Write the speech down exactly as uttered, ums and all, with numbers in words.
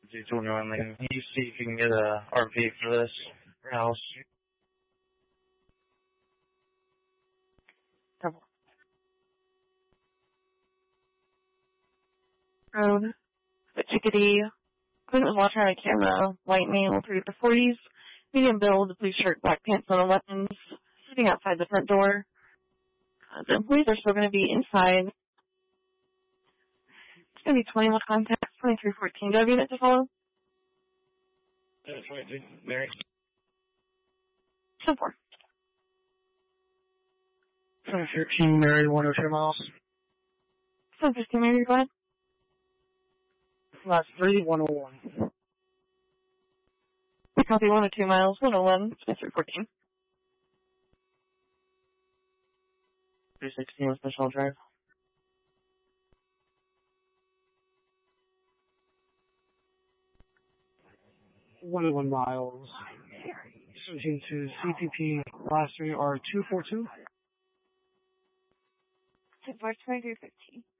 two twenty-one, Lincoln. Can you see if you can get a R P for this house? Double. Road. The chickadee. Clint was watching on a camera. White male, through the forties. Medium build, blue shirt, black pants, no weapons. Sitting outside the front door. Uh, the employees are still going to be inside. It's going to be twenty-one contacts, twenty-three fourteen. Do I have a unit to follow? Uh, twenty-two, Mary. So four. seven fifteen, Mary, one oh two miles. seven fifteen, Mary, go ahead. Last three, one oh one. Copy one oh two miles, one oh one, twenty-three fourteen. three sixteen West Michelle Drive. one oh one miles. Switching to C P P, last three are two four two. two four, twenty-three fifteen.